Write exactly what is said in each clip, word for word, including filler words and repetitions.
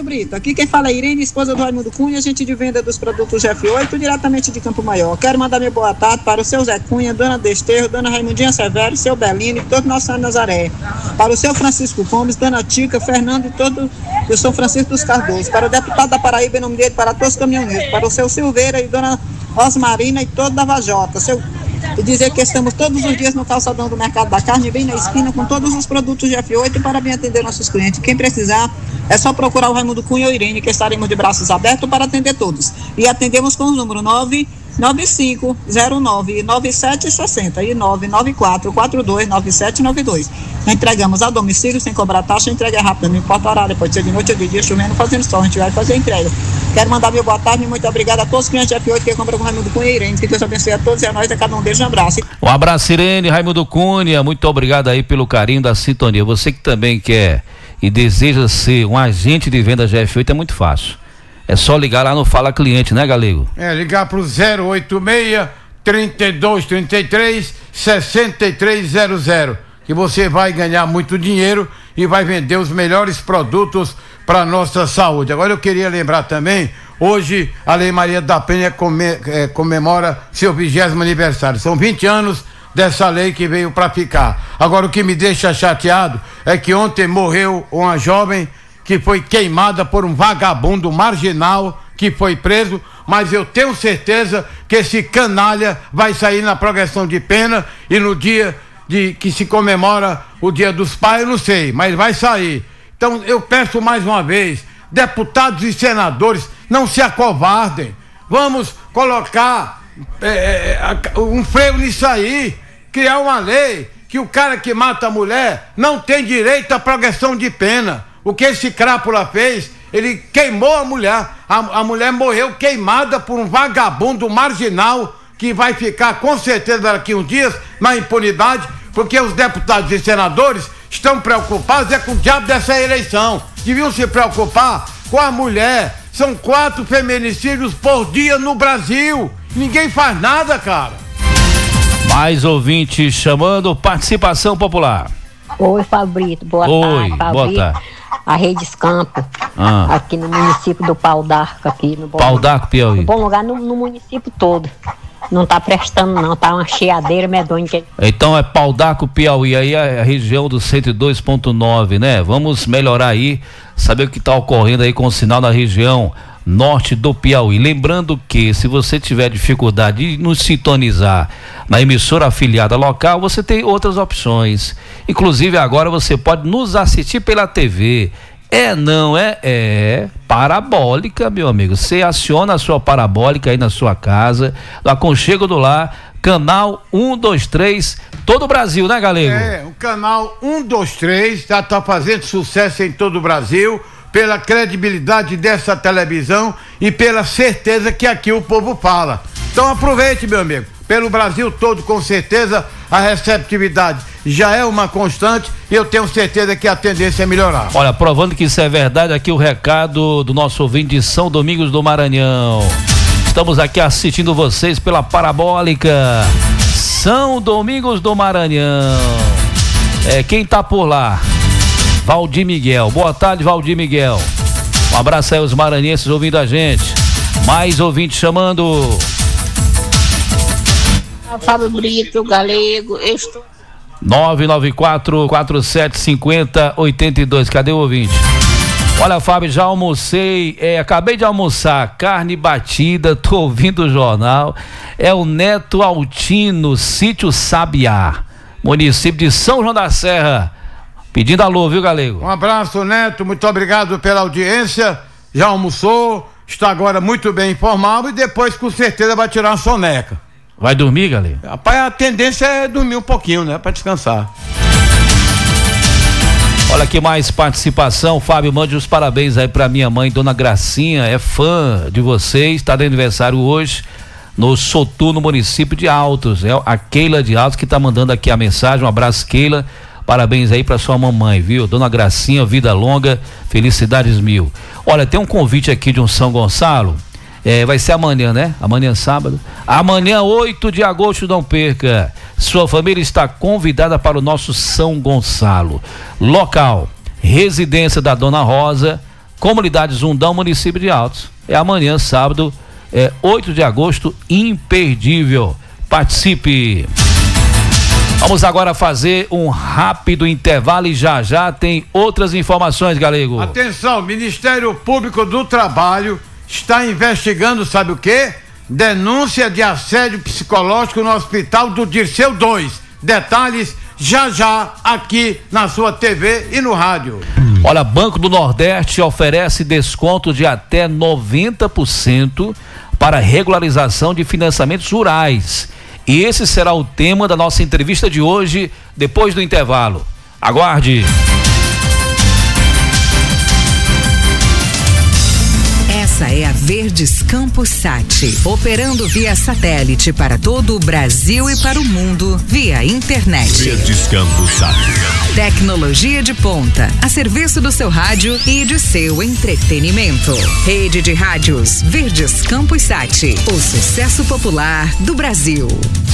Brito, aqui quem fala é Irene, esposa do Raimundo Cunha, agente de venda dos produtos G F oito, diretamente de Campo Maior. Quero mandar minha boa tarde para o seu Zé Cunha, dona Desterro, dona Raimundinha Severo, seu Belino e todo o nosso Nazaré. Para o seu Francisco Gomes, dona Tica, Fernando e todo o São Francisco dos Cardoso. Para o deputado da Paraíba, em nome dele, para todos os caminhoneiros. Para o seu Silveira e dona Osmarina e todo da Vajota. Seu... E dizer que estamos todos os dias no calçadão do Mercado da Carne, bem na esquina, com todos os produtos G F oito para bem atender nossos clientes. Quem precisar, é só procurar o Raimundo Cunha ou Irene, que estaremos de braços abertos para atender todos. E atendemos com o número nove nove cinco zero nove nove sete seis zero e nove nove quatro quatro dois nove sete nove dois. Entregamos a domicílio sem cobrar taxa, entrega rápida, não importa o horário, pode ser de noite ou de dia, chovendo, fazendo sol, a gente vai fazer a entrega. Quero mandar meu boa tarde e muito obrigado a todos os clientes G F oito que compram com o Raimundo Cunha e Irene. Que Deus abençoe a todos e a nós, a cada um deles um abraço. Um abraço, Irene, Raimundo Cunha, muito obrigado aí pelo carinho da sintonia. Você que também quer e deseja ser um agente de venda G F oito, é muito fácil. É só ligar lá no Fala Cliente, né, Galego? É, ligar pro zero oito seis, trinta e dois, trinta e três, sessenta e três zero zero, que você vai ganhar muito dinheiro e vai vender os melhores produtos para nossa saúde. Agora eu queria lembrar também, hoje a Lei Maria da Penha come, é, comemora seu vigésimo aniversário. São vinte anos dessa lei que veio para ficar. Agora o que me deixa chateado é que ontem morreu uma jovem que foi queimada por um vagabundo marginal que foi preso, mas eu tenho certeza que esse canalha vai sair na progressão de pena e no dia de que se comemora o Dia dos Pais, eu não sei, mas vai sair. Então eu peço mais uma vez, deputados e senadores, não se acovardem, vamos colocar é, um freio nisso aí, criar uma lei que o cara que mata a mulher não tem direito à progressão de pena. O que esse crápula fez, ele queimou a mulher, a, a mulher morreu queimada por um vagabundo marginal que vai ficar com certeza daqui a uns dias na impunidade, porque os deputados e senadores estão preocupados é com o diabo dessa eleição. Deviam se preocupar com a mulher. São quatro feminicídios por dia no Brasil. Ninguém faz nada, cara. Mais ouvintes chamando, participação popular. Oi, Fabrito, boa Oi, tarde, Fabrito. Boa tarde. A Redes Campo, ah. aqui no município do Pau d'Arco, aqui no Bom Pau d'Arco, Piauí. No bom lugar no, no município todo. Não tá prestando não, tá uma cheadeira medonha. Então é Pau d'Arco, Piauí, aí é a região do cento e dois ponto nove, né? Vamos melhorar aí, saber o que tá ocorrendo aí com o sinal na região norte do Piauí. Lembrando que se você tiver dificuldade de nos sintonizar na emissora afiliada local, você tem outras opções. Inclusive agora você pode nos assistir pela T V. É, não é? É parabólica, meu amigo. Você aciona a sua parabólica aí na sua casa, no aconchego do lar, canal um, dois, três, todo o Brasil, né, Galego? É, o canal um, dois, três já tá fazendo sucesso em todo o Brasil, pela credibilidade dessa televisão e pela certeza que aqui o povo fala. Então aproveite, meu amigo. Pelo Brasil todo, com certeza, a receptividade já é uma constante e eu tenho certeza que a tendência é melhorar. Olha, provando que isso é verdade, aqui o recado do nosso ouvinte de São Domingos do Maranhão. Estamos aqui assistindo vocês pela parabólica São Domingos do Maranhão. É, quem tá por lá? Valdir Miguel. Boa tarde, Valdir Miguel. Um abraço aí aos maranhenses ouvindo a gente. Mais ouvintes chamando. Fábio Brito, Galego, estou... nove nove quatro, quatro sete cinco zero, oito dois. Cadê o ouvinte? Olha, Fábio, já almocei, é, acabei de almoçar, carne batida, tô ouvindo o jornal. É o Neto Altino, sítio Sabiá, município de São João da Serra. Pedindo alô, viu, Galego? Um abraço, Neto, muito obrigado pela audiência. Já almoçou, está agora muito bem informado e depois com certeza vai tirar uma soneca. Vai dormir, Galego? Rapaz, a tendência é dormir um pouquinho, né? Pra descansar. Olha aqui mais participação, Fábio, mande os parabéns aí pra minha mãe, Dona Gracinha, é fã de vocês, tá de aniversário hoje no Sotu, no município de Altos, é a Keila de Altos que tá mandando aqui a mensagem. Um abraço, Keila, parabéns aí pra sua mamãe, viu? Dona Gracinha, vida longa, felicidades mil. Olha, tem um convite aqui de um São Gonçalo. É, vai ser amanhã, né? Amanhã sábado. Amanhã, oito de agosto, não perca. Sua família está convidada para o nosso São Gonçalo. Local, residência da Dona Rosa, Comunidade Zundão, município de Altos. É amanhã, sábado, é, oito de agosto, imperdível. Participe! Vamos agora fazer um rápido intervalo e já já tem outras informações, Galego. Atenção, Ministério Público do Trabalho está investigando, sabe o quê? Denúncia de assédio psicológico no Hospital do Dirceu dois. Detalhes já já aqui na sua T V e no rádio. Olha, Banco do Nordeste oferece desconto de até noventa por cento para regularização de financiamentos rurais. E esse será o tema da nossa entrevista de hoje, depois do intervalo. Aguarde! Essa é a Verdes Campos Sat, operando via satélite para todo o Brasil e para o mundo via internet. Verdes Campos Sat. Tecnologia de ponta, a serviço do seu rádio e de seu entretenimento. Rede de rádios Verdes Campos Sat, o sucesso popular do Brasil.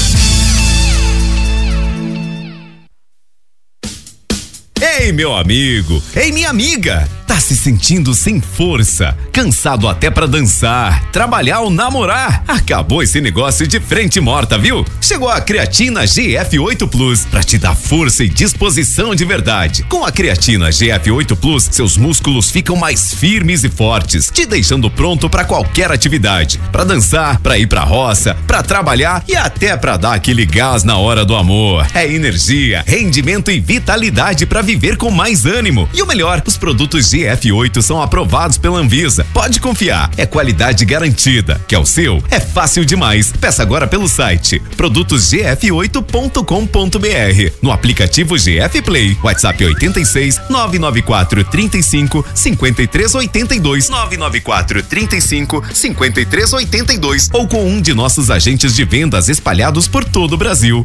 Ei, meu amigo! Ei, minha amiga! Tá se sentindo sem força, cansado até pra dançar, trabalhar ou namorar? Acabou esse negócio de frente morta, viu? Chegou a Creatina G F oito Plus pra te dar força e disposição de verdade. Com a Creatina G F oito Plus, seus músculos ficam mais firmes e fortes, te deixando pronto pra qualquer atividade. Pra dançar, pra ir pra roça, pra trabalhar e até pra dar aquele gás na hora do amor. É energia, rendimento e vitalidade pra viver com mais ânimo. E o melhor, os produtos G F oito são aprovados pela Anvisa. Pode confiar, é qualidade garantida. Quer o seu? É fácil demais. Peça agora pelo site produtos g f oito ponto com ponto b r, no aplicativo G F Play, WhatsApp oitenta e seis, nove nove quatro, trinta e cinco, cinquenta e três oitenta e dois, nove nove quatro, trinta e cinco, cinquenta e três oitenta e dois ou com um de nossos agentes de vendas espalhados por todo o Brasil.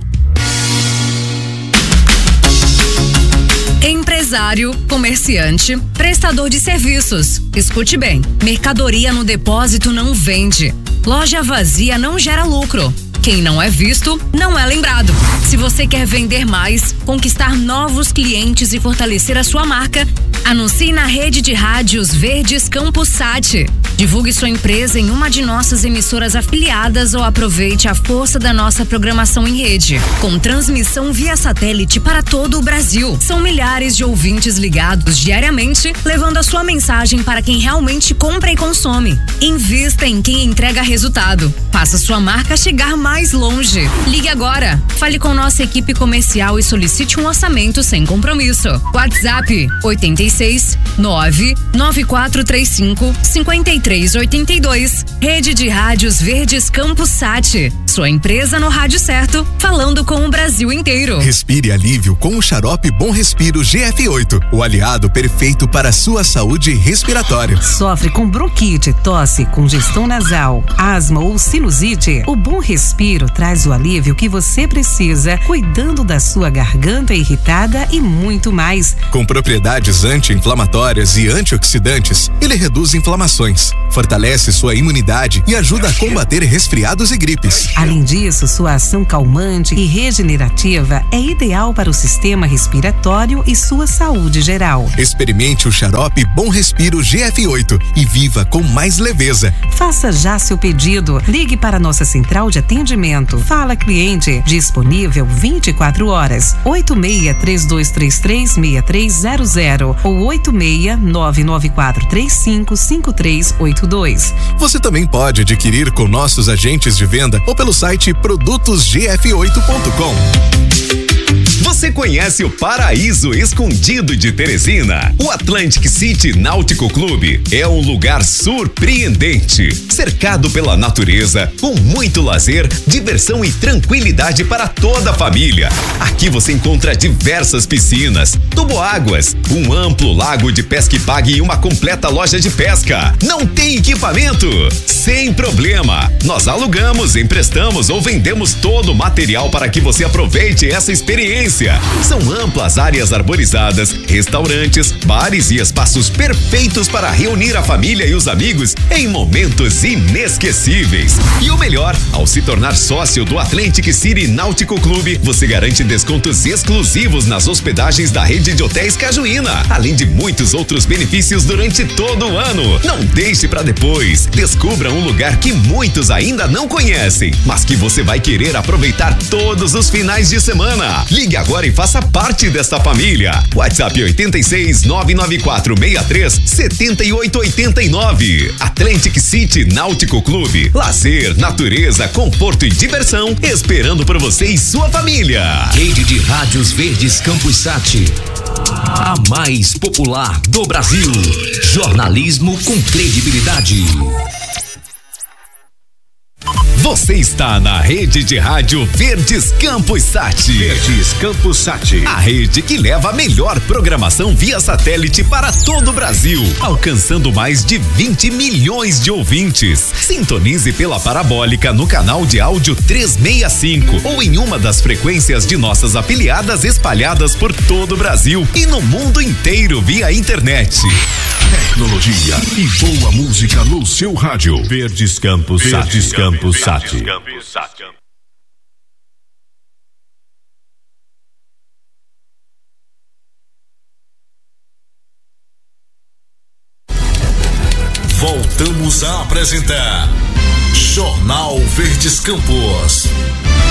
Empresário, comerciante, prestador de serviços. Escute bem, mercadoria no depósito não vende. Loja vazia não gera lucro. Quem não é visto, não é lembrado. Se você quer vender mais, conquistar novos clientes e fortalecer a sua marca, anuncie na rede de rádios Verdes Campos Sat. Divulgue sua empresa em uma de nossas emissoras afiliadas ou aproveite a força da nossa programação em rede. Com transmissão via satélite para todo o Brasil. São milhares de ouvintes ligados diariamente, levando a sua mensagem para quem realmente compra e consome. Invista em quem entrega resultado. Faça sua marca chegar mais longe. Ligue agora. Fale com nossa equipe comercial e solicite um orçamento sem compromisso. WhatsApp oitenta e seis, nove nove quatro três cinco, cinquenta e três oitenta e dois. Rede de Rádios Verdes Campos Sat. Sua empresa no rádio certo, falando com o Brasil inteiro. Respire alívio com o xarope Bom Respiro G F oito, o aliado perfeito para a sua saúde respiratória. Sofre com bronquite, tosse, congestão nasal, asma ou sinusite? O Bom Respiro traz o alívio que você precisa, cuidando da sua garganta irritada e muito mais. Com propriedades anti-inflamatórias e antioxidantes, ele reduz inflamações, fortalece sua imunidade e ajuda a combater resfriados e gripes. Além disso, sua ação calmante e regenerativa é ideal para o sistema respiratório e sua saúde geral. Experimente o xarope Bom Respiro G F oito e viva com mais leveza. Faça já seu pedido. Ligue para nossa central de atendimento. Fala Cliente, disponível vinte e quatro horas. oito seis três dois três três, seis três zero zero ou oito seis nove nove quatro três cinco, cinco três oito dois. Você também pode adquirir com nossos agentes de venda ou pelo site produtos g f oito ponto com. Você conhece o Paraíso Escondido de Teresina? O Atlantic City Náutico Clube é um lugar surpreendente, cercado pela natureza, com muito lazer, diversão e tranquilidade para toda a família. Aqui você encontra diversas piscinas, toboáguas, um amplo lago de pesca e pague e uma completa loja de pesca. Não tem equipamento? Sem problema. Nós alugamos, emprestamos ou vendemos todo o material para que você aproveite essa experiência. experiência. São amplas áreas arborizadas, restaurantes, bares e espaços perfeitos para reunir a família e os amigos em momentos inesquecíveis. E o melhor, ao se tornar sócio do Atlantic City Náutico Clube, você garante descontos exclusivos nas hospedagens da rede de hotéis Cajuína, além de muitos outros benefícios durante todo o ano. Não deixe para depois. Descubra um lugar que muitos ainda não conhecem, mas que você vai querer aproveitar todos os finais de semana. Ligue agora e faça parte desta família. WhatsApp oito seis nove nove quatro seis três sete oito oito nove. Atlantic City Náutico Clube. Lazer, natureza, conforto e diversão esperando por você e sua família. Rede de Rádios Verdes Campus Sat. A mais popular do Brasil. Jornalismo com credibilidade. Você está na rede de rádio Verdes Campus Sat. Verdes Campus Sat. A rede que leva a melhor programação via satélite para todo o Brasil, alcançando mais de vinte milhões de ouvintes. Sintonize pela parabólica no canal de áudio trezentos e sessenta e cinco ou em uma das frequências de nossas afiliadas espalhadas por todo o Brasil e no mundo inteiro via internet. Tecnologia e boa música no seu rádio. Verdes Campus Sat. Verdes Campus Sat. Voltamos a apresentar Jornal Verdes Campos.